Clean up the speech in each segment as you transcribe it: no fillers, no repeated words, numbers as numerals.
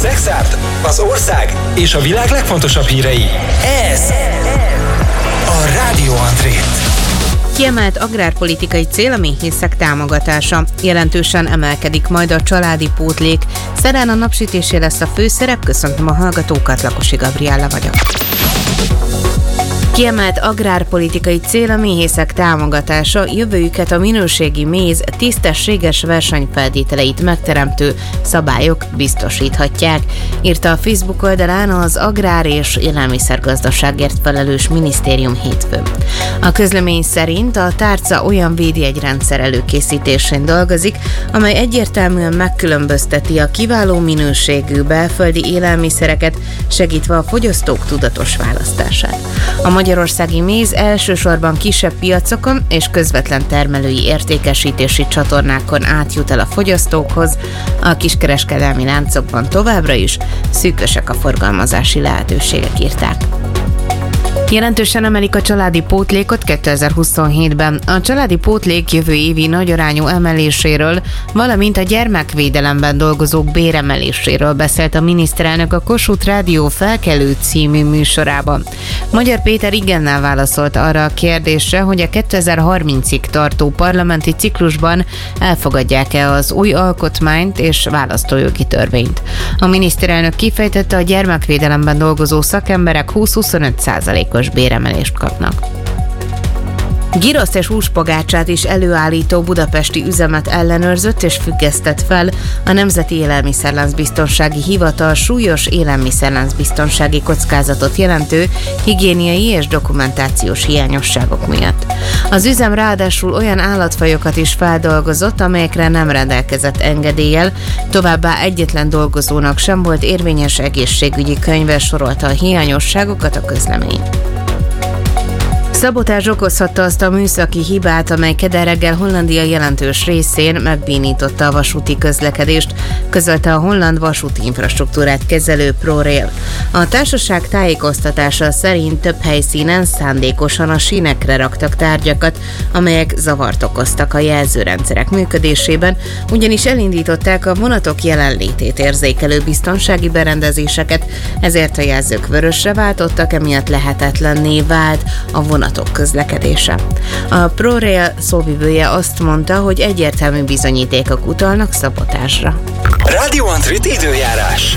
Szexárd, az ország és a világ legfontosabb hírei. Ez a Rádió André. Kiemelt agrárpolitikai cél a méhészek támogatása. Jelentősen emelkedik majd a családi pótlék. Szerdán a napsütésé lesz a főszerep. Köszöntöm a hallgatókat, Lakosi Gabriella vagyok. Kiemelt agrárpolitikai cél a méhészek támogatása, jövőjüket a minőségi méz tisztességes versenyfeltételeit megteremtő szabályok biztosíthatják, írta a Facebook oldalán az Agrár és Élelmiszergazdaságért felelős minisztérium hétfőn. A közlemény szerint a tárca olyan védjegyrendszer előkészítésén dolgozik, amely egyértelműen megkülönbözteti a kiváló minőségű belföldi élelmiszereket, segítve a fogyasztók tudatos választását. A magyarországi méz elsősorban kisebb piacokon és közvetlen termelői értékesítési csatornákon átjut el a fogyasztókhoz, a kiskereskedelmi láncokban továbbra is szűkösek a forgalmazási lehetőségek, írták. Jelentősen emelik a családi pótlékot 2027-ben. A családi pótlék jövő évi nagyarányú emeléséről, valamint a gyermekvédelemben dolgozók béremeléséről beszélt a miniszterelnök a Kossuth Rádió Felkelő című műsorában. Magyar Péter igennel válaszolt arra a kérdésre, hogy a 2030-ig tartó parlamenti ciklusban elfogadják-e az új alkotmányt és választójogi törvényt. A miniszterelnök kifejtette, a gyermekvédelemben dolgozó szakemberek 20-25%-os béremelést kapnak. Giroszt és húspogácsát is előállító budapesti üzemet ellenőrzött és függesztett fel a Nemzeti Élelmiszerláncbiztonsági Hivatal súlyos élelmiszerláncbiztonsági kockázatot jelentő higiéniai és dokumentációs hiányosságok miatt. Az üzem ráadásul olyan állatfajokat is feldolgozott, amelyekre nem rendelkezett engedéllyel, továbbá egyetlen dolgozónak sem volt érvényes egészségügyi könyve, sorolta a hiányosságokat a közlemény. Szabotázs okozhatta azt a műszaki hibát, amely kedden reggel Hollandia jelentős részén megbénította a vasúti közlekedést, közölte a holland vasúti infrastruktúrát kezelő ProRail. A társaság tájékoztatása szerint több helyszínen szándékosan a sínekre raktak tárgyakat, amelyek zavart okoztak a jelzőrendszerek működésében, ugyanis elindították a vonatok jelenlétét érzékelő biztonsági berendezéseket, ezért a jelzők vörösre váltottak, emiatt lehetetlenné vált a vonatok közlekedése. A ProRail szóvivője azt mondta, hogy egyértelmű bizonyítékok utalnak szabotásra. Rádió André időjárás.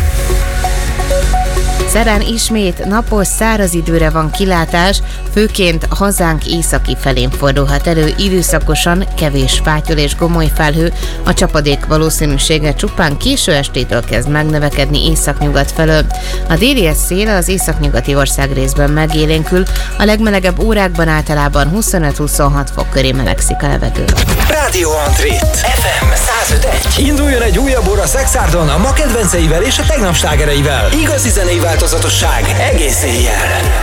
Szerdán ismét napos, száraz időre van kilátás, főként hazánk északi felén fordulhat elő időszakosan kevés fátyol és gomoly felhő, a csapadék valószínűsége csupán késő estétől kezd megnövekedni északnyugat felől. A déli szél az északnyugati országrészben megélénkül, a legmelegebb órákban általában 25-26 fok köré melegszik a levegő. Rádió André FM 105.1. Induljon egy újabb óra Szexárdon a ma kedvenceivel és a tegnap slágereivel. Igazi zenei változatosság egész éjjel.